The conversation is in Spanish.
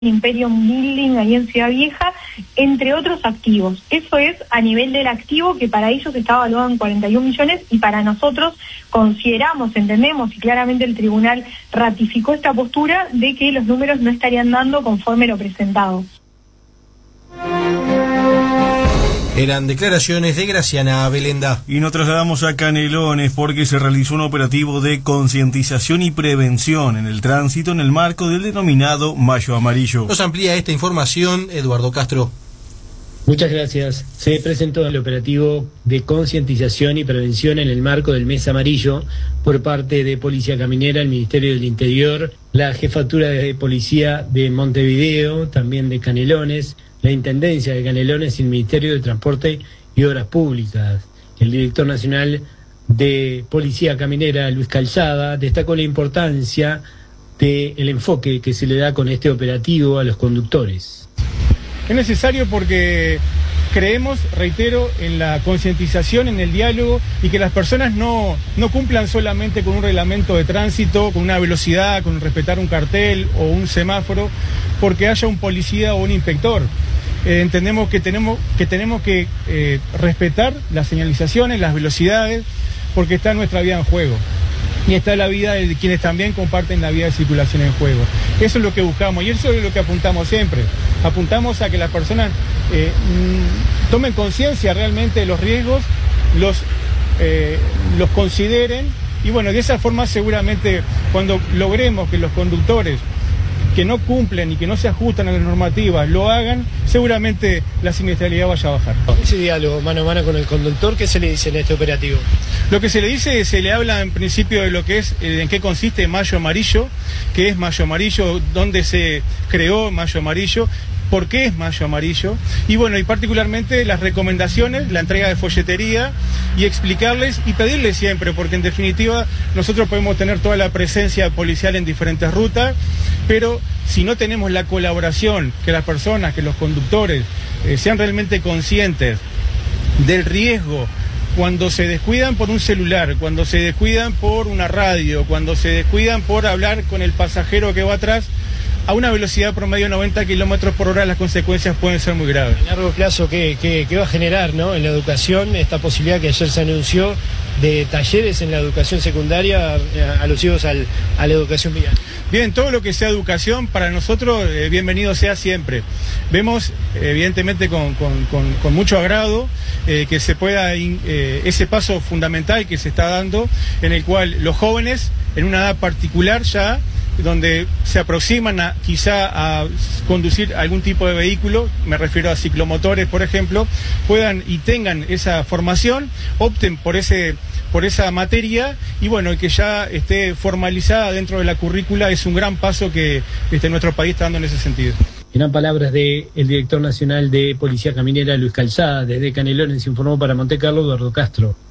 Imperium Building ahí en Ciudad Vieja, entre otros activos. Eso es a nivel del activo, que para ellos está evaluado en 41 millones y para nosotros consideramos, entendemos y claramente el tribunal ratificó esta postura de que los números no estarían dando conforme lo presentado. Eran declaraciones de Graciana Belenda. Y nos trasladamos a Canelones porque se realizó un operativo de concientización y prevención en el tránsito en el marco del denominado Mayo Amarillo. Nos amplía esta información Eduardo Castro. Muchas gracias. Se presentó el operativo de concientización y prevención en el marco del Mes Amarillo por parte de Policía Caminera, el Ministerio del Interior, la Jefatura de Policía de Montevideo, también de Canelones, la Intendencia de Canelones y el Ministerio de Transporte y Obras Públicas. El director nacional de Policía Caminera, Luis Calzada, destacó la importancia del enfoque que se le da con este operativo a los conductores. Es necesario porque creemos, reitero, en la concientización, en el diálogo y que las personas no cumplan solamente con un reglamento de tránsito, con una velocidad, con respetar un cartel o un semáforo, porque haya un policía o un inspector. Entendemos que tenemos que respetar las señalizaciones, las velocidades, porque está nuestra vida en juego. Y está la vida de quienes también comparten la vía de circulación en juego. Eso es lo que buscamos y eso es lo que apuntamos siempre. Apuntamos a que las personas tomen conciencia realmente de los riesgos, los consideren y bueno, de esa forma seguramente cuando logremos que los conductores que no cumplen y que no se ajustan a las normativas lo hagan, seguramente la siniestralidad vaya a bajar. Ese diálogo mano a mano con el conductor, ¿qué se le dice en este operativo? Lo que se le dice, se le habla en principio de lo que es, en qué consiste Mayo Amarillo, qué es Mayo Amarillo, dónde se creó Mayo Amarillo, por qué es Mayo Amarillo, y bueno, y particularmente las recomendaciones, la entrega de folletería y explicarles y pedirles siempre, porque en definitiva nosotros podemos tener toda la presencia policial en diferentes rutas, pero si no tenemos la colaboración, que las personas, que los conductores sean realmente conscientes del riesgo cuando se descuidan por un celular, cuando se descuidan por una radio, cuando se descuidan por hablar con el pasajero que va atrás, a una velocidad promedio de 90 kilómetros por hora, las consecuencias pueden ser muy graves. A largo plazo, ¿qué va a generar, ¿no?, en la educación esta posibilidad que ayer se anunció de talleres en la educación secundaria alusivos a la educación vial? Bien, todo lo que sea educación para nosotros, bienvenido sea siempre. Vemos, evidentemente, con mucho agrado que se pueda, ese paso fundamental que se está dando, en el cual los jóvenes, en una edad particular ya, donde se aproximan quizá a conducir algún tipo de vehículo, me refiero a ciclomotores, por ejemplo, puedan y tengan esa formación, opten por esa materia y bueno, que ya esté formalizada dentro de la currícula es un gran paso que nuestro país está dando en ese sentido. Eran palabras del director nacional de Policía Caminera, Luis Calzada. Desde Canelones informó para Montecarlo Eduardo Castro.